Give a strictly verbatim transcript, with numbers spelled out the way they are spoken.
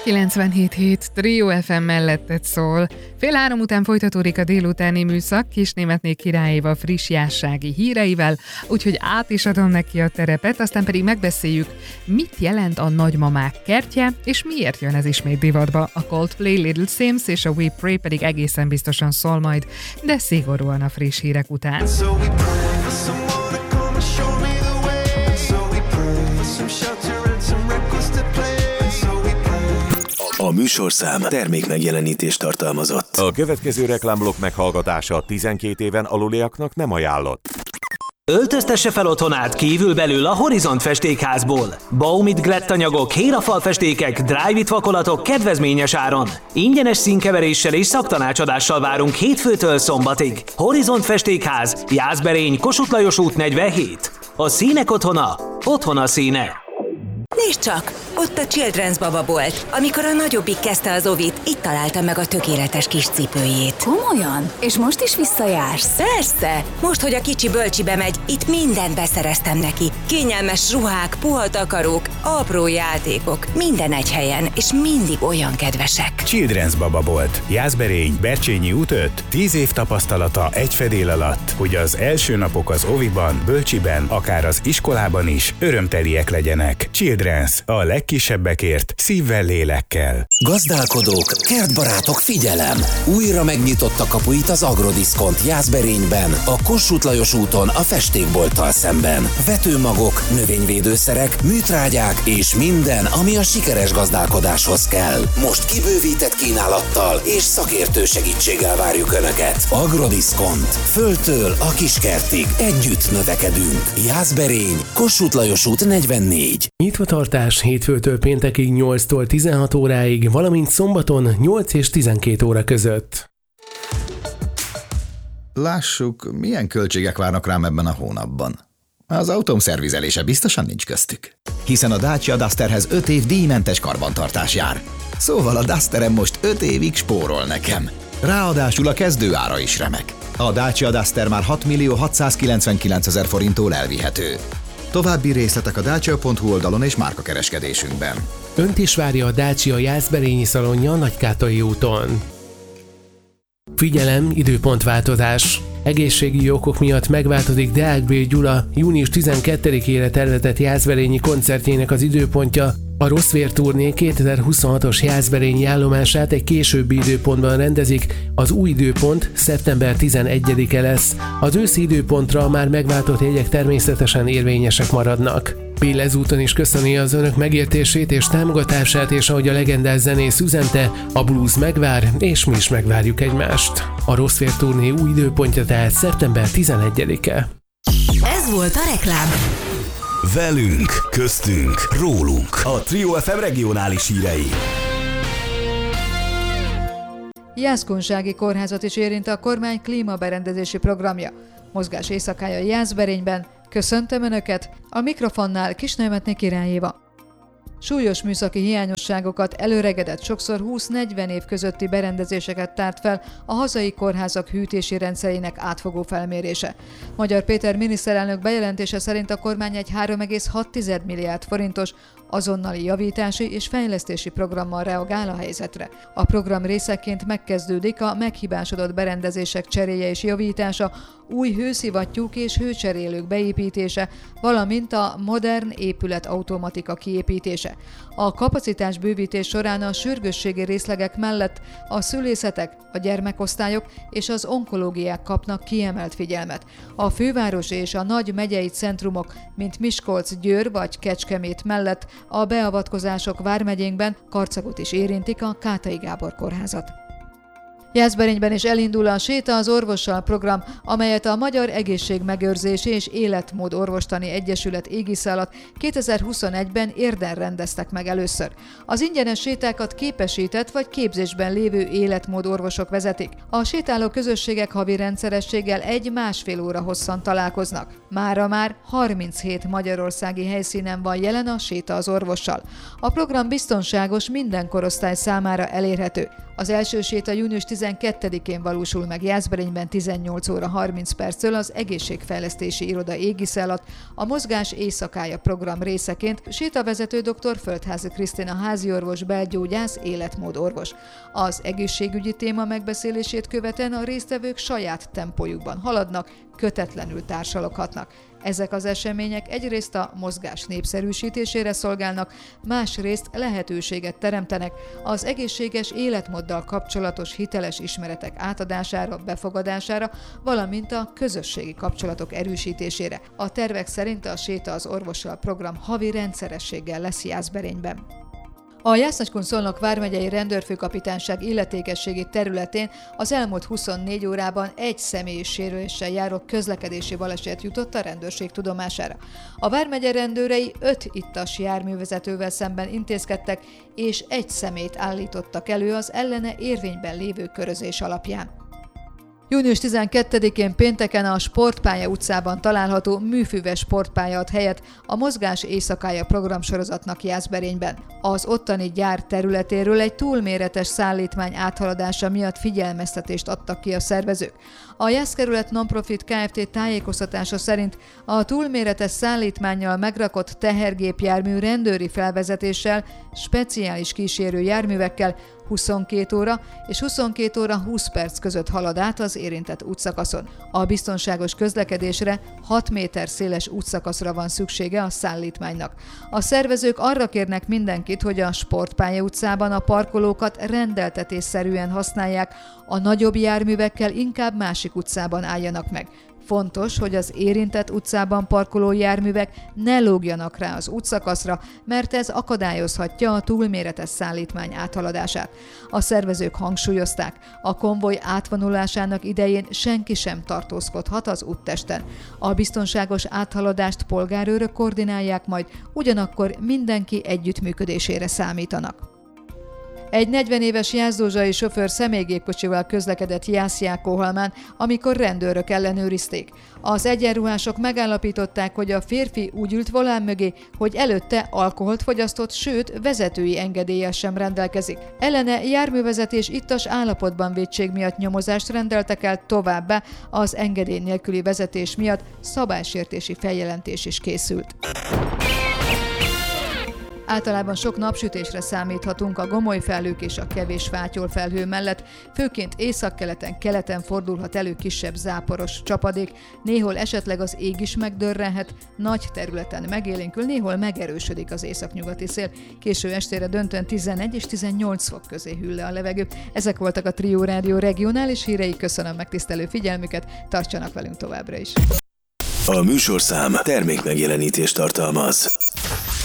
kilencvenhét hét Trio ef em melletted szól. Fél három után folytatódik a délutáni műszak Kisnémetné Király Éva friss jássági híreivel, úgyhogy át is adom neki a terepet, aztán pedig megbeszéljük, mit jelent a nagymamák kertje, és miért jön ez ismét divatba. A Coldplay, Little Sims és a We Pray pedig egészen biztosan szól majd, de szigorúan a friss hírek után. A műsorszám termékmegjelenítést tartalmazott. A következő reklámblokk meghallgatása tizenkét éven aluliaknak nem ajánlott. Öltöztesse fel otthonát kívül-belül a Horizont festékházból. Baumit glettanyagok, hérafalfestékek, dry-fit vakolatok kedvezményes áron. Ingyenes színkeveréssel és szaktanácsadással várunk hétfőtől szombatig. Horizont festékház, Jászberény, Kossuth Lajos út negyvenhét. A színek otthona, otthon a színe. Nézd csak, ott a Children's bababolt. Amikor a nagyobbik kezdte az ovit, itt találta meg a tökéletes kis cipőjét. Komolyan? És most is visszajársz? Persze! Most, hogy a kicsi bölcsibe megy, itt mindent beszereztem neki. Kényelmes ruhák, puha takarók, apró játékok, minden egy helyen, és mindig olyan kedvesek. Children's bababolt. Jászberény, Bercsényi út öt. Tíz év tapasztalata egy fedél alatt, hogy az első napok az oviban, bölcsiben, akár az iskolában is örömteliek legyenek. Children's. A legkisebbekért szívvel, lélekkel. Gazdálkodók, kertbarátok, figyelem! Újra megnyitott a kapuit az Agrodiszkont Jászberényben, a Kossuth Lajos úton a festékbolttal szemben. Vetőmagok, növényvédőszerek, műtrágyák és minden, ami a sikeres gazdálkodáshoz kell. Most kibővített kínálattal és szakértő segítséggel várjuk Önöket. Agrodiszkont. Földtől a kiskertig együtt növekedünk. Jászberény, Kossuth Lajos út negyvennégy. Nyitvatartás hétfőtől péntekig nyolctól tizenhat óráig, valamint szombaton nyolc és tizenkét óra között. Lássuk, milyen költségek várnak rám ebben a hónapban. Az autóm szervizelése biztosan nincs köztük. Hiszen a Dacia Dusterhez öt év díjmentes karbantartás jár. Szóval a Dusterem most öt évig spórol nekem. Ráadásul a kezdőára is remek. A Dacia Duster már hat millió hatszázkilencvenkilencezer forinttól elvihető. További részletek a dacia pont hu oldalon és márkakereskedésünkben. Önt is várja a Dacia Jászberényi szalonja a Nagykátai úton. Figyelem, időpontváltozás! Egészségügyi okok miatt megváltozik Deák B. Gyula június tizenkettedikére tervezett jászberényi koncertjének az időpontja. A Rosszvér turné kétezer-huszonhatos jászberényi állomását egy későbbi időpontban rendezik, az új időpont szeptember tizenegyedike lesz. Az őszi időpontra már megváltott jegyek természetesen érvényesek maradnak. Bill ezúton is köszöni az Önök megértését és támogatását, és ahogy a legendás zenész üzente, a blues megvár, és mi is megvárjuk egymást. A Rosszvér turné új időpontja tehát szeptember tizenegyedike. Ez volt a reklám. Velünk, köztünk, rólunk. A Trio ef em regionális hírei. Jászkunsági kórházat is érint a kormány klímaberendezési programja. Mozgás éjszakája Jászberényben. Köszöntöm Önöket, a mikrofonnál Kisnémetné Király Éva. Súlyos műszaki hiányosságokat, előregedett, sokszor húsz-negyven év közötti berendezéseket tárt fel a hazai kórházak hűtési rendszerének átfogó felmérése. Magyar Péter miniszterelnök bejelentése szerint a kormány egy három egész hat milliárd forintos azonnali javítási és fejlesztési programmal reagál a helyzetre. A program részeként megkezdődik a meghibásodott berendezések cseréje és javítása, új hőszivattyúk és hőcserélők beépítése, valamint a modern épületautomatika kiépítése. A kapacitás bővítés során a sürgősségi részlegek mellett a szülészetek, a gyermekosztályok és az onkológiák kapnak kiemelt figyelmet. A főváros és a nagy megyei centrumok, mint Miskolc, Győr vagy Kecskemét mellett a beavatkozások vármegyénkben Karcagot is érintik, a Kátai Gábor kórházat. Jászberényben is elindul a Séta az orvossal program, amelyet a Magyar Egészségmegőrzési és Életmód Orvostani Egyesület égisze alatt kétezer-huszonegyben Érden rendeztek meg először. Az ingyenes sétákat képesített vagy képzésben lévő életmód orvosok vezetik. A sétáló közösségek havi rendszerességgel egy-másfél óra hosszan találkoznak. Mára már harminchét magyarországi helyszínen van jelen a Séta az orvossal. A program biztonságos, minden korosztály számára elérhető. Az első séta június tizenegyedikén tizenkettedikén valósul meg Jászberényben tizennyolc óra harminc perctől az Egészségfejlesztési Iroda égisze alatt a Mozgás éjszakája program részeként sétavezető dr. Földházi Krisztina háziorvos, belgyógyász, életmódorvos. Az egészségügyi téma megbeszélését követően a résztvevők saját tempójukban haladnak, kötetlenül társaloghatnak. Ezek az események egyrészt a mozgás népszerűsítésére szolgálnak, másrészt lehetőséget teremtenek az egészséges életmóddal kapcsolatos hiteles ismeretek átadására, befogadására, valamint a közösségi kapcsolatok erősítésére. A tervek szerint a Séta az orvossal program havi rendszerességgel lesz Jászberényben. A Jász-Nagykun-Szolnok vármegyei rendőrfőkapitányság illetékességi területén az elmúlt huszonnégy órában egy személyi sérüléssel járó közlekedési baleset jutott a rendőrség tudomására. A vármegye rendőrei öt ittas járművezetővel szemben intézkedtek, és egy személyt állítottak elő az ellene érvényben lévő körözés alapján. június tizenkettedikén pénteken a Sportpálya utcában található műfüves sportpálya ad helyet a Mozgás éjszakája programsorozatnak Jászberényben. Az ottani gyár területéről egy túlméretes szállítmány áthaladása miatt figyelmeztetést adtak ki a szervezők. A Jászkerület Nonprofit Kft. Tájékoztatása szerint a túlméretes szállítmánnyal megrakott tehergépjármű rendőri felvezetéssel, speciális kísérő járművekkel huszonkét óra és huszonkét óra húsz perc között halad át az érintett útszakaszon. A biztonságos közlekedésre hat méter széles útszakaszra van szüksége a szállítmánynak. A szervezők arra kérnek mindenkit, hogy a Sportpálya utcában a parkolókat rendeltetésszerűen használják, a nagyobb járművekkel inkább másik utcában álljanak meg. Fontos, hogy az érintett utcában parkoló járművek ne lógjanak rá az útszakaszra, mert ez akadályozhatja a túlméretes szállítmány áthaladását. A szervezők hangsúlyozták, a konvoj átvonulásának idején senki sem tartózkodhat az úttesten. A biztonságos áthaladást polgárőrök koordinálják majd, ugyanakkor mindenki együttműködésére számítanak. Egy negyven éves jászdózsai sofőr személygépkocsival közlekedett Jász-Jákóhalmán, amikor rendőrök ellenőrizték. Az egyenruhások megállapították, hogy a férfi úgy ült volán mögé, hogy előtte alkoholt fogyasztott, sőt vezetői engedéllyel sem rendelkezik. Ellene járművezetés ittas állapotban vétség miatt nyomozást rendeltek el, továbbá az engedély nélküli vezetés miatt szabálysértési feljelentés is készült. Általában sok napsütésre számíthatunk a gomoly felhők és a kevés fátyol felhő mellett, főként északkeleten, keleten fordulhat elő kisebb záporos csapadék, néhol esetleg az ég is megdörrenhet, nagy területen megélénkül, néhol megerősödik az északnyugati szél, késő estére döntően tizenegy és tizennyolc fok közé hűl le a levegő. Ezek voltak a Trio Rádió regionális hírei, köszönöm megtisztelő figyelmüket, tartsanak velünk továbbra is. A műsorszám termékmegjelenítést tartalmaz.